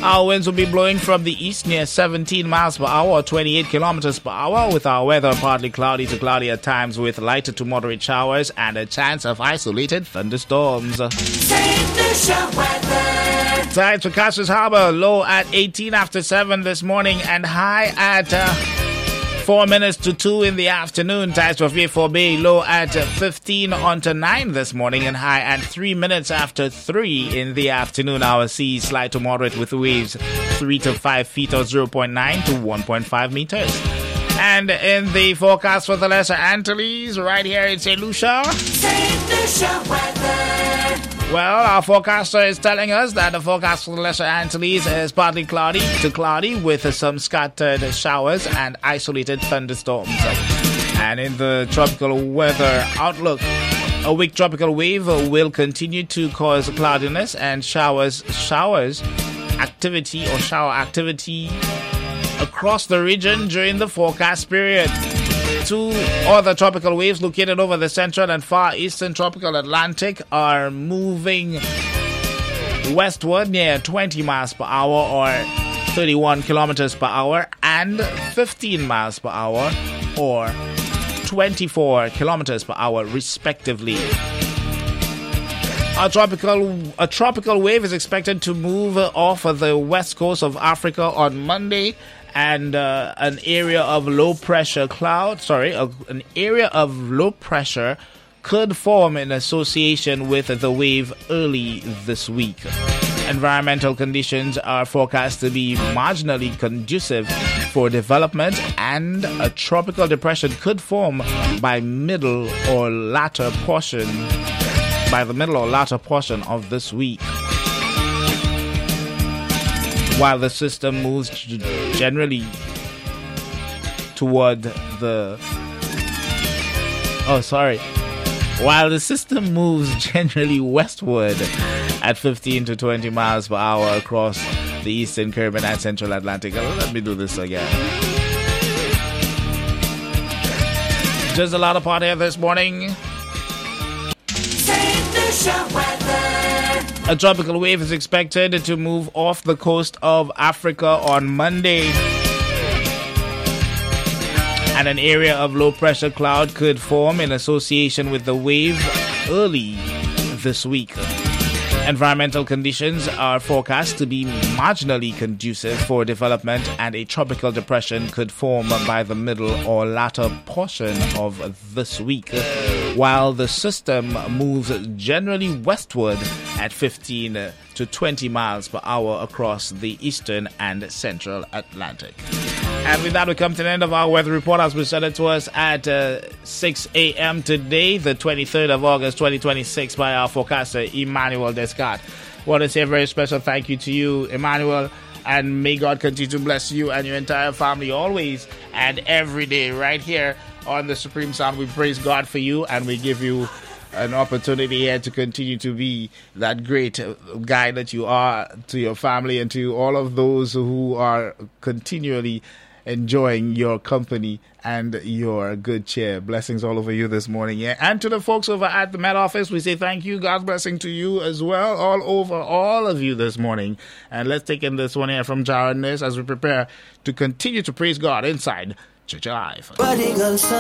Our winds will be blowing from the east near 17 miles per hour or 28 kilometers per hour, with our weather partly cloudy to cloudy at times with light to moderate showers and a chance of isolated thunderstorms. Tides for Castries Harbour, low at 18 after 7 this morning and high at 4 minutes to 2 in the afternoon. Tides for Vieux Bay, low at 15 onto 9 this morning and high at 3 minutes after 3 in the afternoon. Our seas slight to moderate with waves 3 to 5 feet or 0.9 to 1.5 meters. And in the forecast for the Lesser Antilles, right here in St. Lucia. St. Lucia weather. Well, our forecaster is telling us that the forecast for the Lesser Antilles is partly cloudy to cloudy with some scattered showers and isolated thunderstorms. And in the tropical weather outlook, a weak tropical wave will continue to cause cloudiness and shower activity across the region during the forecast period. 2 other tropical waves located over the central and far eastern tropical Atlantic are moving westward near 20 miles per hour or 31 kilometers per hour and 15 miles per hour or 24 kilometers per hour respectively. A tropical wave is expected to move off of the west coast of Africa on Monday, and an area of low pressure could form in association with the wave early this week. Environmental conditions are forecast to be marginally conducive for development, and a tropical depression could form by the middle or latter portion of this week. While the system moves generally westward at 15 to 20 miles per hour across the eastern Caribbean and central Atlantic. Let me do this again. Just a lot of party here this morning. A tropical wave is expected to move off the coast of Africa on Monday, and an area of low pressure cloud could form in association with the wave early this week. Environmental conditions are forecast to be marginally conducive for development, and a tropical depression could form by the middle or latter portion of this week, while the system moves generally westward at 15 to 20 miles per hour across the eastern and central Atlantic. And with that, we come to the end of our weather report as presented to us at 6 a.m. today, the 23rd of August, 2026, by our forecaster, Emmanuel Descartes. I want to say a very special thank you to you, Emmanuel, and may God continue to bless you and your entire family always and every day right here on the Supreme Sound. We praise God for you, and we give you an opportunity here to continue to be that great guy that you are to your family and to all of those who are continually enjoying your company and your good cheer. Blessings all over you this morning. Yeah. And to the folks over at the Met Office, we say thank you. God's blessing to you as well, all over all of you this morning. And let's take in this one here from Jaron Ness as we prepare to continue to praise God inside Church Alive.